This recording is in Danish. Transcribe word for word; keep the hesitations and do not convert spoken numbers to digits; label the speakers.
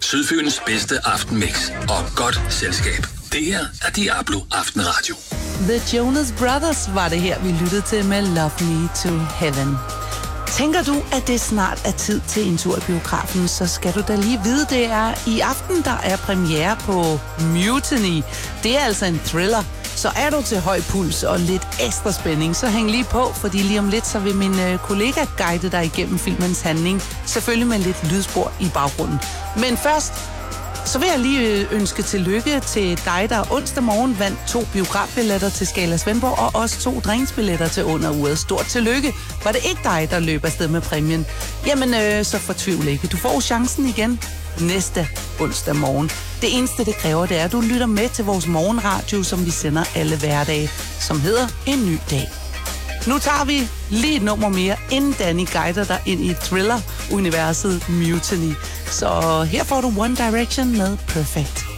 Speaker 1: Sydfyns bedste aftenmix og godt selskab. Det her er Diablo Aftenradio.
Speaker 2: The Jonas Brothers var det her, vi lyttede til med Love Me to Heaven. Tænker du, at det snart er tid til en tur i biografen, så skal du da lige vide, det er i aften, der er premiere på Mutiny. Det er altså en thriller. Så er du til høj puls og lidt ekstra spænding, så hæng lige på, fordi lige om lidt, så vil min øh, kollega guide dig igennem filmens handling. Selvfølgelig med lidt lydspor i baggrunden. Men først, så vil jeg lige ønske tillykke til dig, der onsdag morgen vandt to biografbilletter til Scala Svendborg, og også to drinksbilletter til under uret. Stort tillykke. Var det ikke dig, der løb afsted med præmien? Jamen, øh, så fortvivl ikke. Du får chancen igen næste onsdag morgen. Det eneste, det kræver, det er, at du lytter med til vores morgenradio, som vi sender alle hverdage, som hedder En Ny Dag. Nu tager vi lige et nummer mere, inden Danny guider dig ind i thriller-universet Mutiny. Så her får du One Direction med Perfect.